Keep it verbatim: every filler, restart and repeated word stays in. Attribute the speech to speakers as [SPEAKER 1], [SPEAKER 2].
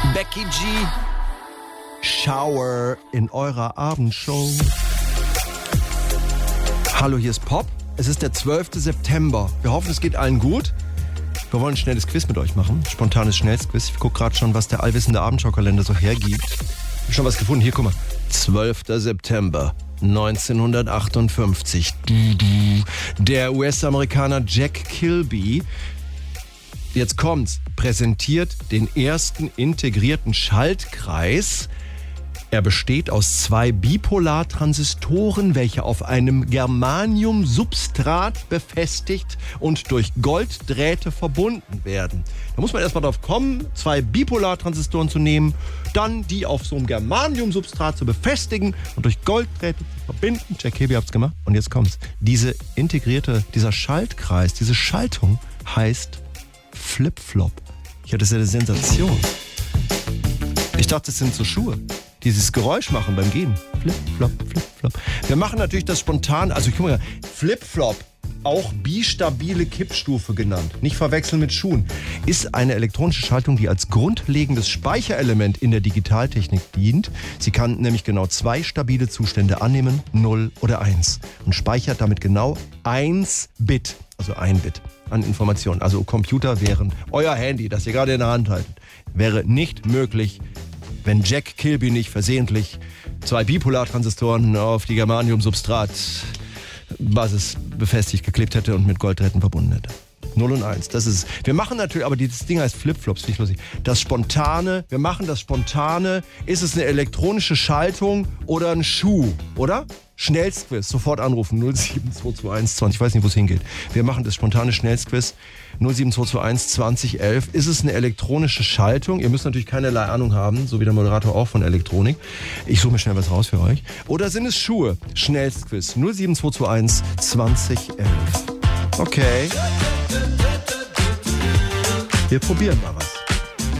[SPEAKER 1] Becky G. Shower in eurer Abendshow. Hallo, hier ist Pop. Es ist der zwölfte September. Wir hoffen, es geht allen gut. Wir wollen ein schnelles Quiz mit euch machen. Spontanes Schnellsquiz. Ich gucke gerade schon, was der allwissende Abendschau-Kalender so hergibt. Ich habe schon was gefunden. Hier, guck mal. zwölfter September neunzehnhundertachtundfünfzig. Der U S-Amerikaner Jack Kilby, jetzt kommt's, präsentiert den ersten integrierten Schaltkreis. Er besteht aus zwei Bipolartransistoren, welche auf einem Germanium-Substrat befestigt und durch Golddrähte verbunden werden. Da muss man erstmal drauf kommen, zwei Bipolartransistoren zu nehmen, dann die auf so einem Germanium-Substrat zu befestigen und durch Golddrähte zu verbinden. Jack Kilby hat's gemacht. Und jetzt kommt's. Diese integrierte, dieser Schaltkreis, diese Schaltung heißt Flip-Flop. Ja, das ist ja eine Sensation. Ich dachte, das sind so Schuhe. Dieses Geräusch machen beim Gehen. Flip, flop, flip, flop. Wir machen natürlich das spontan, also guck mal, Flip, flop, auch bistabile Kippstufe genannt, nicht verwechseln mit Schuhen, ist eine elektronische Schaltung, die als grundlegendes Speicherelement in der Digitaltechnik dient. Sie kann nämlich genau zwei stabile Zustände annehmen, null oder eins, und speichert damit genau eins Bit, also ein Bit an Informationen. Also Computer wären, euer Handy, das ihr gerade in der Hand haltet, wäre nicht möglich, wenn Jack Kilby nicht versehentlich zwei Bipolartransistoren auf die Germanium-Substrat-Basis befestigt geklebt hätte und mit Golddrähten verbunden hätte. null und eins, das ist es. Wir machen natürlich, aber dieses Ding heißt Flipflops, finde ich lustig. Das Spontane, wir machen das Spontane. Ist es eine elektronische Schaltung oder ein Schuh, oder? Schnellsquiz, sofort anrufen, null sieben zwei zwei eins zwanzig, ich weiß nicht, wo es hingeht. Wir machen das spontane Schnellsquiz, null sieben zwei zwei eins zwanzig elf. Ist es eine elektronische Schaltung? Ihr müsst natürlich keinerlei Ahnung haben, so wie der Moderator auch von Elektronik. Ich suche mir schnell was raus für euch. Oder sind es Schuhe? Schnellsquiz, null sieben zwei zwei eins zwanzig elf. Okay. Wir probieren mal was.